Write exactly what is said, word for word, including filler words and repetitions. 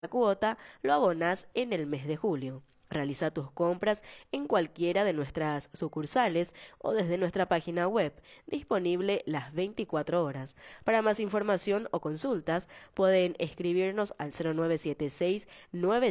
la cuota lo abonás en el mes de julio. Realiza tus compras en cualquiera de nuestras sucursales o desde nuestra página web, disponible las veinticuatro horas. Para más información o consultas, pueden escribirnos al cero nueve siete seis nueve